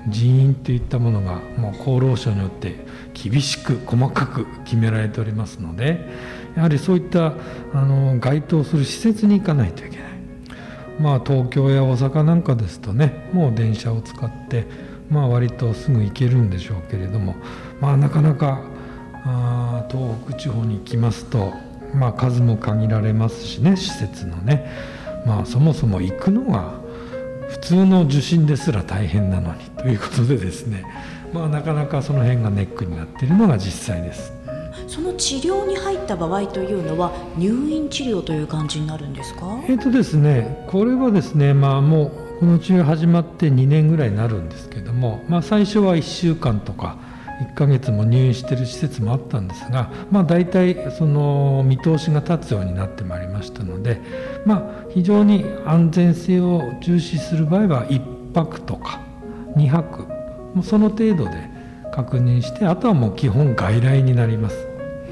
人員といったものがもう厚労省によって厳しく細かく決められておりますので、やはりそういった該当する施設に行かないといけない。東京や大阪なんかですとね、もう電車を使って割とすぐ行けるんでしょうけれども、なかなか東北地方に行きますと、数も限られますしね、施設のね、そもそも行くのが普通の受診ですら大変なのにということでですね、なかなかその辺がネックになっているのが実際です。 その治療に入った場合というのは入院治療という感じになるんですか？ ですね、これはですね、もうこの治療始まって2年ぐらいになるんですけども、最初は1週間とか1ヶ月も入院している施設もあったんですが、大体その見通しが立つようになってまいりましたので、非常に安全性を重視する場合は1泊とか2泊、もうその程度で確認して、あとはもう基本外来になります。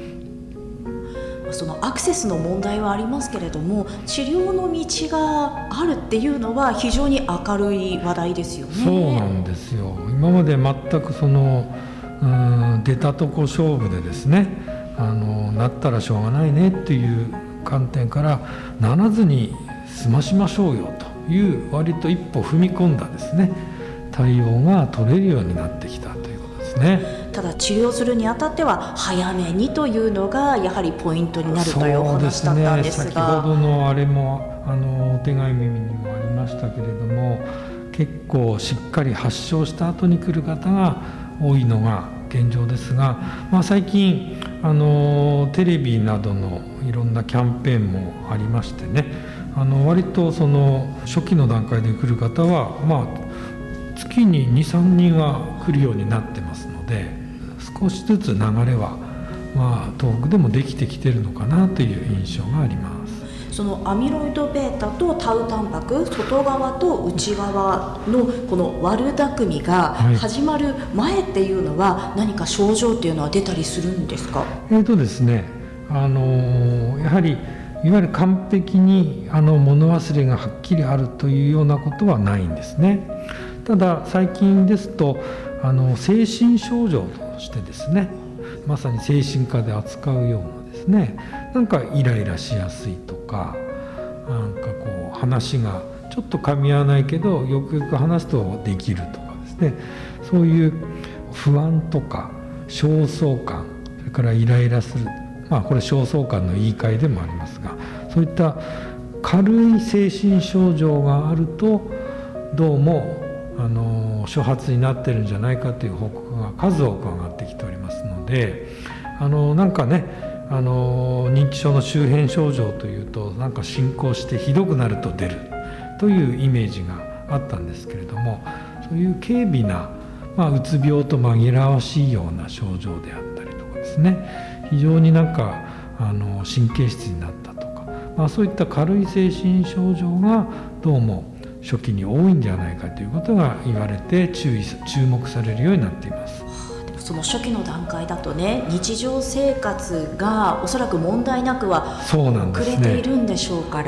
そのアクセスの問題はありますけれども、治療の道があるっていうのは非常に明るい話題ですよね。 そうなんですよ。今まで全くその出たとこ勝負でですね、なったらしょうがないねっていう観点からならずに済ましましょうよという割と一歩踏み込んだですね対応が取れるようになってきたということですね。 ただ治療するにあたっては早めにというのがやはりポイントになるというお話だったんですが、 先ほどのあれもお手紙にもありましたけれども、結構しっかり発症した後に来る方が多いのが現状ですが、最近テレビなどのいろんなキャンペーンもありましてね、割とその初期の段階で来る方は、月に 2,3 人は来るようになってますので、少しずつ流れは、東北でもできてきてるのかなという印象があります。 そのアミロイド β とタウタンパク、外側と内側のこの悪巧みが始まる前っていうのは何か症状っていうのは出たりするんですか？ ですね、やはりいわゆる完璧に物忘れがはっきりあるというようなことはないんですね。ただ最近ですと精神症状としてですね、まさに精神科で扱うようなですね、なんかイライラしやすいとか、なんかこう話がちょっと噛み合わないけどよくよく話すとできるとかですね、そういう不安とか焦燥感、それからイライラする、これ焦燥感の言い換えでもありますが、そういった軽い精神症状があるとどうも初発になってるんじゃないかという報告が数多く上がってきておりますので、なんかね認知症の周辺症状というとなんか進行してひどくなると出るというイメージがあったんですけれども、そういう軽微な、うつ病と紛らわしいような症状であったりとかですね、非常になんか神経質になったとか、そういった軽い精神症状がどうも初期に多いんじゃないかということが言われて注目されるようになっています。 その初期の段階だとね、日常生活がおそらく問題なくは遅れているんでしょうから、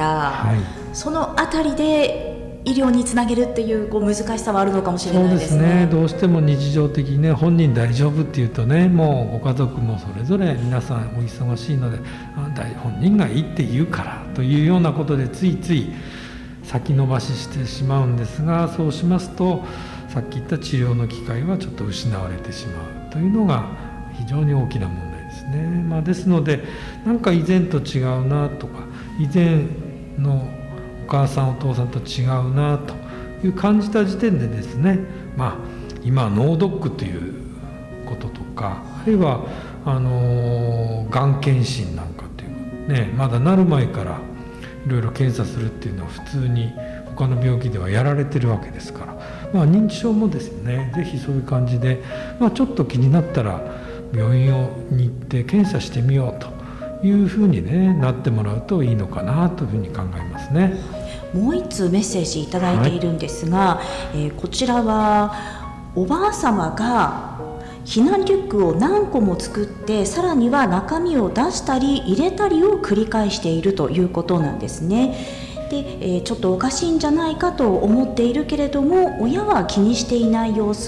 そのあたりで医療につなげるっていう難しさはあるのかもしれないですね。 そうですね、どうしても日常的にね、本人大丈夫っていうとね、もうご家族もそれぞれ皆さんお忙しいので、本人がいいって言うからというようなことでついつい先延ばししてしまうんですが、そうしますとさっき言った治療の機会はちょっと失われてしまうというのが非常に大きな問題ですね。ですのでなんか以前と違うなとか、以前のお母さんお父さんと違うなという感じた時点でですね、今脳ドックということとか、あるいはがん検診なんかというね、まだなる前からいろいろ検査するっていうのは普通に他の病気ではやられてるわけですから、認知症もですね、ぜひそういう感じで、ちょっと気になったら病院に行って検査してみようというふうに、なってもらうといいのかなというふうに考えますね。 もう一通メッセージいただいているんですが、こちらはおばあ様が避難リュックを何個も作って、さらには中身を出したり入れたりを繰り返しているということなんですね。で、ちょっとおかしいんじゃないかと思っているけれども、親は気にしていない様子